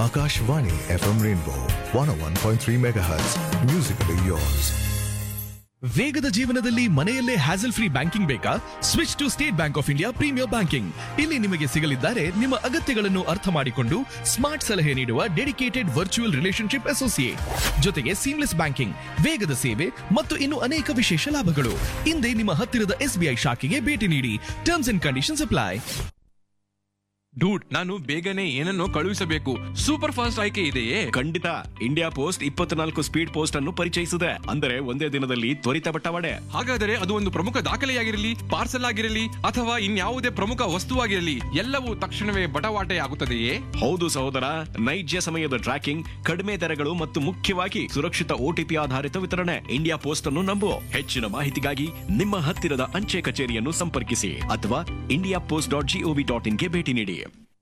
Akashvani FM Rainbow 101.3 MHz. Musically yours. ವೇಗದ ಜೀವನದಲ್ಲಿ ಮನೆಯಲ್ಲೇ ಹ್ಯಾಸಲ್ ಫ್ರೀ ಬ್ಯಾಂಕಿಂಗ್ ಬೇಕಾ? Switch to state bank of India premier banking. ಇಲ್ಲಿ ನಿಮಗೆ ಸಿಗಲಿದ್ದಾರೆ ನಿಮ್ಮ ಅಗತ್ಯಗಳನ್ನು ಅರ್ಥ ಮಾಡಿಕೊಂಡು ಸ್ಮಾರ್ಟ್ ಸಲಹೆ ನೀಡುವ ಡೆಡಿಕೇಟೆಡ್ ವರ್ಚುವಲ್ ರಿಲೇಶನ್ಶಿಪ್ ಅಸೋಸಿಯೇಟ್, ಜೊತೆಗೆ ಸೀಮ್ಲೆಸ್ ಬ್ಯಾಂಕಿಂಗ್, ವೇಗದ ಸೇವೆ ಮತ್ತು ಇನ್ನು ಅನೇಕ ವಿಶೇಷ ಲಾಭಗಳು. ಹಿಂದೆ ನಿಮ್ಮ ಹತ್ತಿರದ SBI ಶಾಖೆಗೆ ಭೇಟಿ ನೀಡಿ. Terms and conditions apply. Dude, ನಾನು ಬೇಗನೆ ಏನನ್ನೋ ಕಳುಹಿಸಬೇಕು. ಸೂಪರ್ ಫಾಸ್ಟ್ ಆಯ್ಕೆ ಇದೆಯೇ? ಖಂಡಿತ. ಇಂಡಿಯಾ ಪೋಸ್ಟ್ 24 ಸ್ಪೀಡ್ ಪೋಸ್ಟ್ ಅನ್ನು ಪರಿಚಯಿಸಿದೆ. ಅಂದರೆ ಒಂದೇ ದಿನದಲ್ಲಿ ತ್ವರಿತ ಬಟ್ಟವಾಡೆ. ಹಾಗಾದರೆ ಅದು ಒಂದು ಪ್ರಮುಖ ದಾಖಲೆಯಾಗಿರಲಿ, ಪಾರ್ಸಲ್ ಆಗಿರಲಿ ಅಥವಾ ಇನ್ಯಾವುದೇ ಪ್ರಮುಖ ವಸ್ತುವಾಗಿರಲಿ, ಎಲ್ಲವೂ ತಕ್ಷಣವೇ ಬಟವಾಟೆ ಆಗುತ್ತದೆಯೇ? ಹೌದು ಸಹೋದರ, ನೈಜ ಸಮಯದ ಟ್ರ್ಯಾಕಿಂಗ್, ಕಡಿಮೆ ದರಗಳು ಮತ್ತು ಮುಖ್ಯವಾಗಿ ಸುರಕ್ಷಿತ OTP ಆಧಾರಿತ ವಿತರಣೆ. ಇಂಡಿಯಾ ಪೋಸ್ಟ್ ಅನ್ನು ನಂಬು. ಹೆಚ್ಚಿನ ಮಾಹಿತಿಗಾಗಿ ನಿಮ್ಮ ಹತ್ತಿರದ ಅಂಚೆ ಕಚೇರಿಯನ್ನು ಸಂಪರ್ಕಿಸಿ ಅಥವಾ indiapost.gov.in ಗೆ ಭೇಟಿ ನೀಡಿ.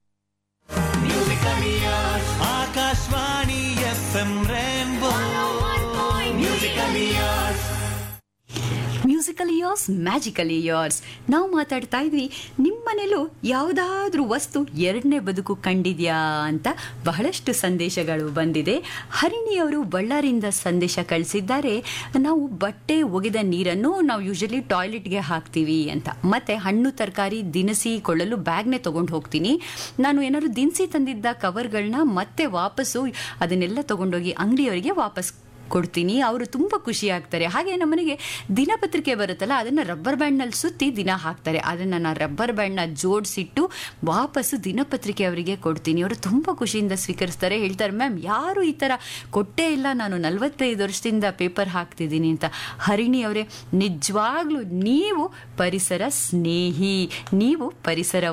Akashvani FM Rainbow Musically yours. Musically yours, magically yours. ನಾವು ಮಾತಾಡ್ತಾ ಇದ್ವಿ ನಿಮ್ಮನೇಲೂ ಯಾವುದಾದ್ರೂ ವಸ್ತು ಎರಡನೇ ಬದುಕು ಕಂಡಿದ್ಯಾ ಅಂತ. ಬಹಳಷ್ಟು ಸಂದೇಶಗಳು ಬಂದಿದೆ. ಹರಿಣಿಯವರು ಬಳ್ಳಾರಿಯಿಂದ ಸಂದೇಶ ಕಳಿಸಿದ್ದಾರೆ. ನಾವು ಬಟ್ಟೆ ಒಗೆದ ನೀರನ್ನು ನಾವು ಯೂಶಲಿ ಟಾಯ್ಲೆಟ್ಗೆ ಹಾಕ್ತೀವಿ ಅಂತ. ಮತ್ತೆ ಹಣ್ಣು ತರಕಾರಿ ದಿನಸಿ ಕೊಳ್ಳಲು ಬ್ಯಾಗ್ನೇ ತಗೊಂಡು ಹೋಗ್ತೀನಿ. ನಾನು ಏನಾದ್ರು ದಿನಸಿ ತಂದಿದ್ದ ಕವರ್ಗಳನ್ನ ಮತ್ತೆ ವಾಪಸ್ಸು ಅದನ್ನೆಲ್ಲ ತಗೊಂಡೋಗಿ ಅಂಗಡಿಯವರಿಗೆ ವಾಪಸ್ ಕೊಡ್ತೀನಿ. ಅವರು ತುಂಬ ಖುಷಿ ಆಗ್ತಾರೆ. ಹಾಗೆ ನಮ್ಮನೆಗೆ ದಿನಪತ್ರಿಕೆ ಬರುತ್ತಲ್ಲ, ಅದನ್ನು ರಬ್ಬರ್ ಬ್ಯಾಂಡ್ನಲ್ಲಿ ಸುತ್ತಿ ದಿನ ಹಾಕ್ತಾರೆ. ಅದನ್ನು ನಾನು ರಬ್ಬರ್ ಬ್ಯಾಂಡ್ನ ಜೋಡಿಸಿಟ್ಟು ವಾಪಸ್ಸು ದಿನಪತ್ರಿಕೆ ಅವರಿಗೆ ಕೊಡ್ತೀನಿ. ಅವರು ತುಂಬ ಖುಷಿಯಿಂದ ಸ್ವೀಕರಿಸ್ತಾರೆ. ಹೇಳ್ತಾರೆ, ಮ್ಯಾಮ್ ಯಾರು ಈ ಥರ ಕೊಟ್ಟೇ ಇಲ್ಲ, ನಾನು 45 ವರ್ಷದಿಂದ ಪೇಪರ್ ಹಾಕ್ತಿದ್ದೀನಿ ಅಂತ. ಹರಿಣಿ ಅವರೇ, ನಿಜವಾಗ್ಲೂ ನೀವು ಪರಿಸರ ಸ್ನೇಹಿ, ನೀವು ಪರಿಸರ